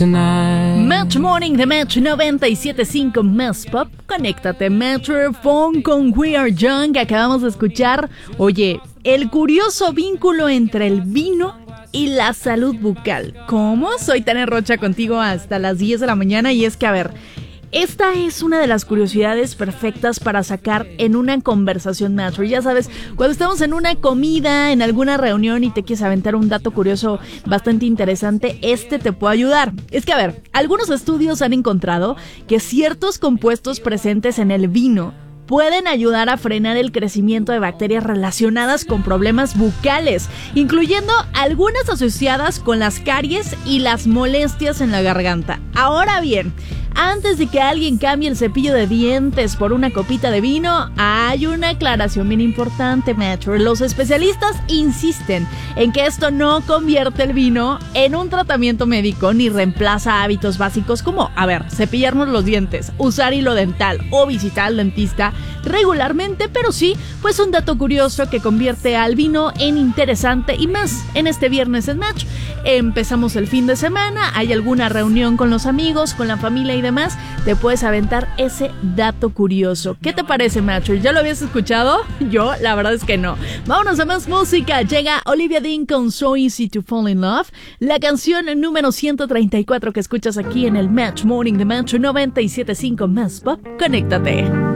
tonight. Match Morning de Match 97.5 Más Pop. Conéctate, Phone con We Are Young, que acabamos de escuchar. Oye, el curioso vínculo entre el vino y la salud bucal. ¿Cómo? Soy Tania Rocha contigo hasta las 10 de la mañana y es que, a ver, esta es una de las curiosidades perfectas para sacar en una conversación match. Ya sabes, cuando estamos en una comida, en alguna reunión y te quieres aventar un dato curioso bastante interesante, este te puede ayudar. Es que, a ver, algunos estudios han encontrado que ciertos compuestos presentes en el vino pueden ayudar a frenar el crecimiento de bacterias relacionadas con problemas bucales, incluyendo algunas asociadas con las caries y las molestias en la garganta. Ahora bien, antes de que alguien cambie el cepillo de dientes por una copita de vino, hay una aclaración bien importante, maestro. Los especialistas insisten en que esto no convierte el vino en un tratamiento médico ni reemplaza hábitos básicos como, cepillarnos los dientes, usar hilo dental o visitar al dentista regularmente, pero sí, pues un dato curioso que convierte al vino en interesante y más en este viernes en Match. Empezamos el fin de semana, hay alguna reunión con los amigos, con la familia y demás, te puedes aventar ese dato curioso. ¿Qué te parece, Matcher? ¿Ya lo habías escuchado? Yo, la verdad es que no. Vámonos a más música. Llega Olivia Dean con So Easy to Fall in Love, la canción número 134 que escuchas aquí en el Match Morning de Match 97.5 Más Pop. Conéctate.